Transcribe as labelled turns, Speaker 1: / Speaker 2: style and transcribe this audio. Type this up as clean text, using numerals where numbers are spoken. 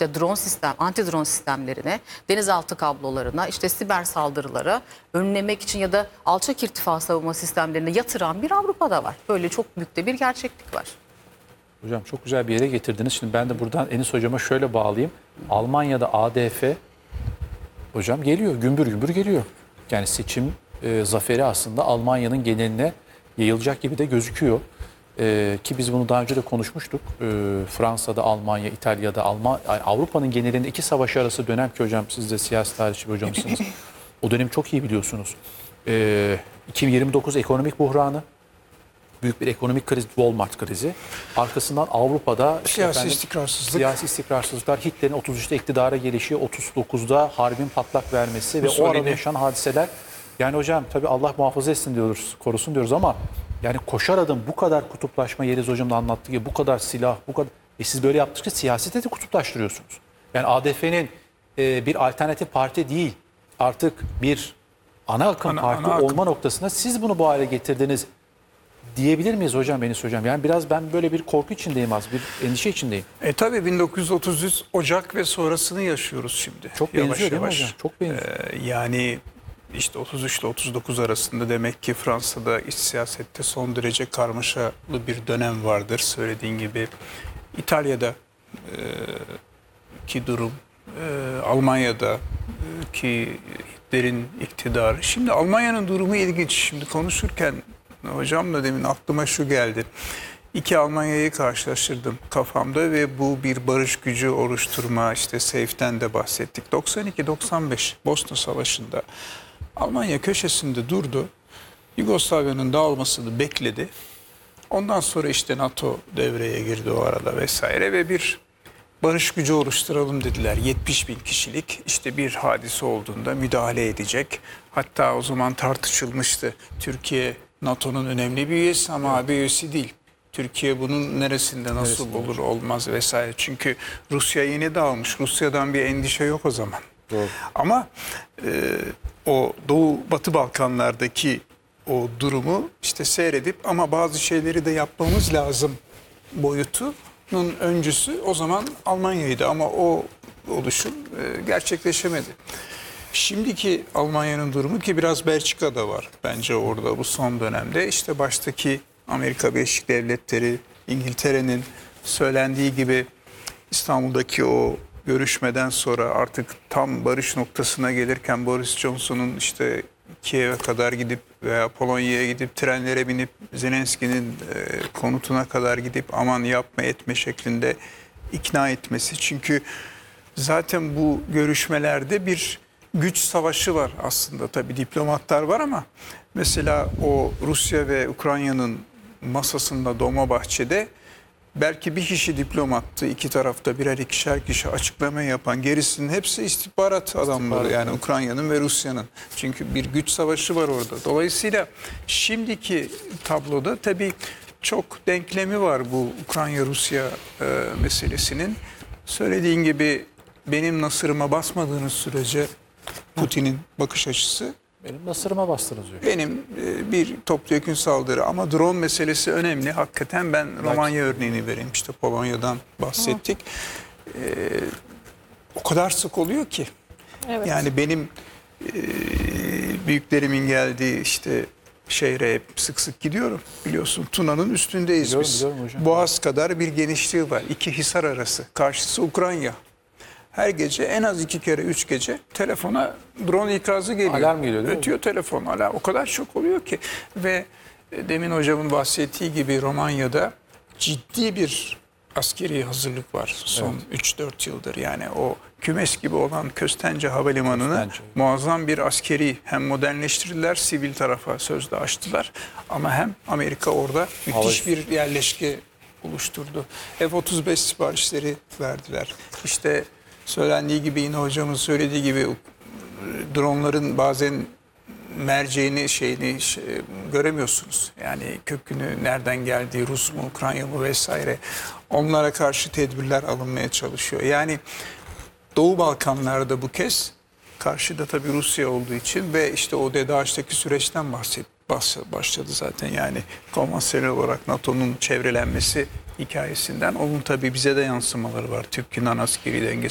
Speaker 1: işte drone sistem, anti drone sistemlerine, denizaltı kablolarına, işte siber saldırılara önlemek için ya da alçak irtifa savunma sistemlerine yatıran bir Avrupa'da var. Böyle çok büyük de bir gerçeklik var.
Speaker 2: Hocam çok güzel bir yere getirdiniz. Şimdi ben de buradan Enis hocama şöyle bağlayayım. Almanya'da ADF hocam geliyor, gümbür gümbür geliyor. Yani seçim zaferi aslında Almanya'nın geneline yayılacak gibi de gözüküyor. Ki biz bunu daha önce de konuşmuştuk. Fransa'da, Almanya, İtalya'da, Avrupa'nın genelinde iki savaş arası dönem ki hocam siz de siyasi tarihçi bir hocamsınız. O dönemi çok iyi biliyorsunuz. 2029 ekonomik buhranı, büyük bir ekonomik kriz, Walmart krizi. Arkasından Avrupa'da
Speaker 3: siyasi istikrarsızlık.
Speaker 2: Siyasi istikrarsızlıklar, Hitler'in 33'te iktidara gelişi, 39'da harbin patlak vermesi ve o arada yaşanan hadiseler. Yani hocam tabii Allah muhafaza etsin diyoruz, korusun diyoruz ama yani koşar adım bu kadar kutuplaşma, Yeliz hocam da anlattığı gibi bu kadar silah, bu kadar siz böyle yaptıkça siyasete de kutuplaştırıyorsunuz. Yani ADF'nin bir alternatif parti değil, artık bir ana akım parti olma noktasında siz bunu bu hale getirdiniz diyebilir miyiz hocam, Enis hocam? Yani biraz ben böyle bir korku içindeyim, bir endişe içindeyim.
Speaker 3: Tabii 1933 Ocak ve sonrasını yaşıyoruz şimdi.
Speaker 2: Çok benziyor değil mi hocam? Çok benziyor.
Speaker 3: Yani işte 33 ile 39 arasında demek ki Fransa'da iç siyasette son derece karmaşalı bir dönem vardır. Söylediğin gibi İtalya'da ki durum, Almanya'da ki Hitler'in iktidarı. Şimdi Almanya'nın durumu ilginç. Şimdi konuşurken hocamla demin aklıma şu geldi. İki Almanya'yı karşılaştırdım kafamda ve bu bir barış gücü oluşturma, işte SAFE'den de bahsettik. 92-95 Bosna Savaşı'nda Almanya köşesinde durdu. Yugoslavya'nın dağılmasını bekledi. Ondan sonra işte NATO devreye girdi o arada vesaire ve bir barış gücü oluşturalım dediler. 70 bin kişilik işte bir hadise olduğunda müdahale edecek. Hatta o zaman tartışılmıştı. Türkiye NATO'nun önemli bir üyesi ama AB üyesi değil. Türkiye bunun neresinde nasıl olur olmaz vesaire. Çünkü Rusya yeni dağılmış. Rusya'dan bir endişe yok o zaman.
Speaker 2: Doğru.
Speaker 3: Ama o Doğu Batı Balkanlardaki o durumu işte seyredip ama bazı şeyleri de yapmamız lazım boyutunun öncüsü o zaman Almanya'ydı ama o oluşum gerçekleşemedi. Şimdiki Almanya'nın durumu ki biraz Belçika'da var bence orada bu son dönemde. İşte baştaki Amerika Birleşik Devletleri, İngiltere'nin söylendiği gibi İstanbul'daki o görüşmeden sonra artık tam barış noktasına gelirken Boris Johnson'un işte Kiev'e kadar gidip veya Polonya'ya gidip trenlere binip Zelenski'nin konutuna kadar gidip aman yapma etme şeklinde ikna etmesi. Çünkü zaten bu görüşmelerde bir güç savaşı var aslında. Tabii diplomatlar var ama mesela o Rusya ve Ukrayna'nın masasında Dolmabahçe'de belki bir kişi diplomattı. İki tarafta birer ikişer kişi açıklama yapan. Gerisinin hepsi istihbarat adamları yani Ukrayna'nın ve Rusya'nın. Çünkü bir güç savaşı var orada. Dolayısıyla şimdiki tabloda tabii çok denklemi var bu Ukrayna-Rusya meselesinin. Söylediğin gibi benim nasırıma basmadığınız sürece Putin'in bakış açısı
Speaker 2: Benim nasırıma bastınız diyor.
Speaker 3: benim bir topyekün saldırı ama drone meselesi önemli. Hakikaten ben Romanya örneğini vereyim. İşte Polonya'dan bahsettik. O kadar sık oluyor ki.
Speaker 4: Evet.
Speaker 3: Yani benim büyüklerimin geldiği işte şehre hep sık sık gidiyorum. Biliyorsun Tuna'nın üstündeyiz
Speaker 2: Biliyorum,
Speaker 3: biz.
Speaker 2: biliyorum hocam.
Speaker 3: Boğaz kadar bir genişliği var. İki hisar arası. Karşısı Ukrayna. Her gece en az 2 kere 3 gece telefona drone ikazı geliyor.
Speaker 2: Alarm geliyor değil mi?
Speaker 3: Ötüyor telefon alarm. O kadar çok oluyor ki. Ve demin hocamın bahsettiği gibi Romanya'da ciddi bir askeri hazırlık var son 3-4 yıldır. Yani o kümes gibi olan Köstence Havalimanı'nı muazzam bir askeri hem modernleştirdiler, sivil tarafa sözde açtılar. Ama hem Amerika orada müthiş bir yerleşke oluşturdu. F-35 siparişleri verdiler. İşte söylendiği gibi yine hocamın söylediği gibi dronların bazen merceğini göremiyorsunuz. Yani kökünü nereden geldiği Rus mu Ukrayna mı vesaire onlara karşı tedbirler alınmaya çalışıyor. Yani Doğu Balkanlarda bu kez karşıda tabii Rusya olduğu için ve işte o DAEŞ'teki süreçten başladı zaten yani konvansiyonel olarak NATO'nun çevrelenmesi hikayesinden onun tabii bize de yansımaları var. Türk-Yunan askeri dengesi